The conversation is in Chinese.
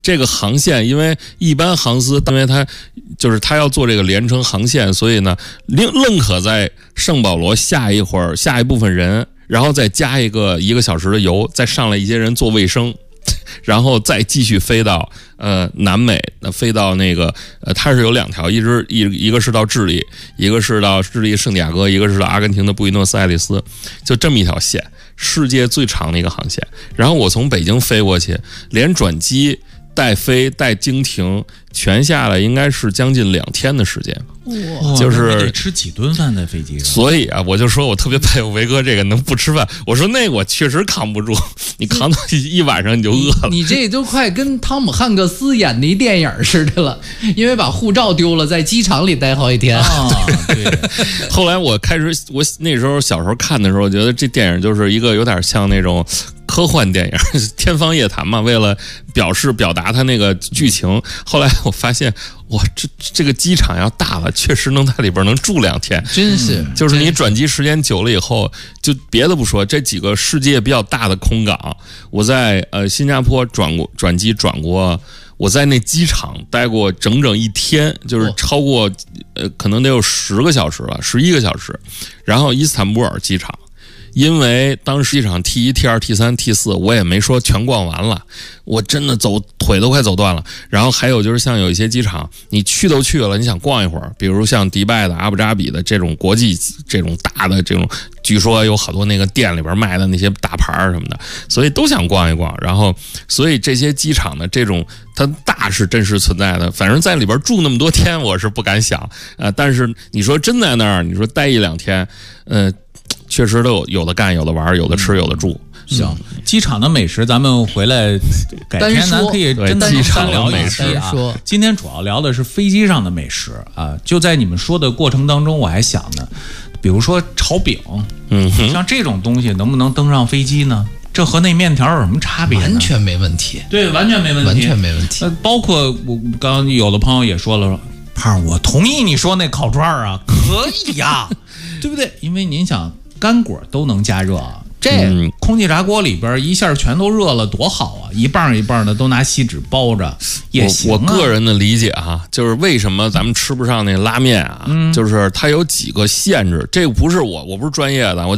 这个航线，因为一般航司，因为他要做这个连程航线，所以呢，愣可在圣保罗下一部分人，然后再加1个小时的油，再上来一些人做卫生，然后再继续飞到南美，飞到那个它是有2条，一个是到智利，一个是到智利圣地亚哥，一个是到阿根廷的布宜诺斯艾利斯，就这么一条线，世界最长的一个航线。然后我从北京飞过去，连转机带飞带经停全下来应该是将近2天的时间。 哇， 就是得吃几顿饭在飞机上。 所以啊，我就说我特别佩服维哥这个能不吃饭。我说那我确实扛不住，你扛到一晚上你就饿了。 你这都快跟汤姆汉克斯演的一电影似的了，因为把护照丢了，在机场里待好几天。 对。 后来我那时候小时候看的时候，我觉得这电影就是一个有点像那种科幻电影天方夜谭嘛，为了表达它那个剧情。后来我发现哇，这个机场要大了，确实能在里边能住2天， 真是。 就是你转机时间久了以后，就别的不说，这几个世界比较大的空港，我在新加坡转机转过，我在那机场待过整整1天，就是超过可能得有10个小时了，11个小时。然后伊斯坦布尔机场，因为当时机场 T1 T2 T3 T4 我也没说全逛完了，我真的腿都快走断了。然后还有就是像有一些机场你去都去了，你想逛一会儿，比如像迪拜的阿布扎比的这种国际这种大的这种，据说有好多那个店里边卖的那些大牌什么的，所以都想逛一逛。然后所以这些机场的这种它大是真实存在的，反正在里边住那么多天我是不敢想但是你说真在那儿，你说待1-2天确实都有的干，有的玩，有的吃，有的住。 行，机场的美食咱们回来改天咱可以真的机场聊美食啊。今天主要聊的是飞机上的美食啊。就在你们说的过程当中，我还想呢，比如说炒饼，像这种东西能不能登上飞机呢？这和那面条有什么差别呢？ 完全没问题。 对，完全没问题， 完全没问题。 包括我刚刚有的朋友也说了，胖，我同意你说那烤串啊，可以呀，对不对？因为您想，干果都能加热啊。这空气炸锅里边一下全都热了，多好啊！一棒一棒的都拿锡纸包着也行啊。 我个人的理解啊，就是为什么咱们吃不上那拉面啊，就是它有几个限制。这个不是我不是专业的，我